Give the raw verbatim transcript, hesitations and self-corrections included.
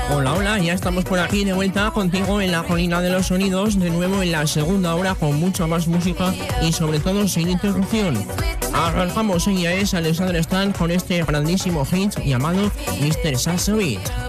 Hola, hola, ya estamos por aquí de vuelta contigo en la colina de los sonidos, de nuevo en la segunda hora con mucha más música y sobre todo sin interrupción. Arrancamos, ella es Alexandra Stan con este grandísimo hit llamado mister Sassavit.